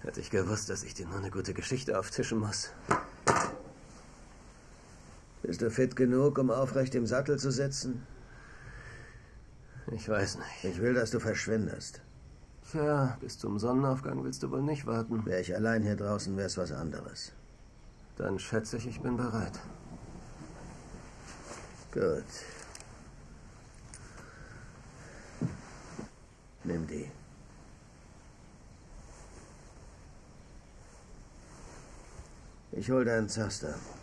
Hätte ich gewusst, dass ich dir nur eine gute Geschichte auftischen muss. Bist du fit genug, um aufrecht im Sattel zu sitzen? Ich weiß nicht. Ich will, dass du verschwindest. Tja, bis zum Sonnenaufgang willst du wohl nicht warten. Wäre ich allein hier draußen, wär's was anderes. Dann schätze ich bin bereit. Gut. Nimm die. Ich hol deinen Zaster.